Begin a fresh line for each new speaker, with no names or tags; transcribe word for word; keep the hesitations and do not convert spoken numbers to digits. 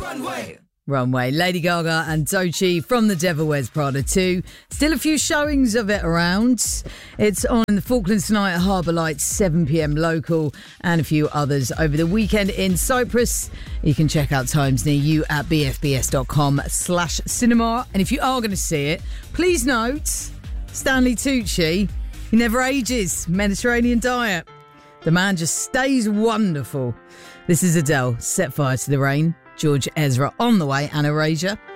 Runway.
Runway, Lady Gaga and Doechii from The Devil Wears Prada two. Still a few showings of it around. It's on in the Falklands tonight at Harbour Lights, seven p.m. local, and a few others over the weekend in Cyprus. You can check out times near you at bfbs.com slash cinema. And if you are going to see it, please note, Stanley Tucci, he never ages, Mediterranean diet. The man just stays wonderful. This is Adele, Set Fire to the Rain. George Ezra on the way, Anna Erasure.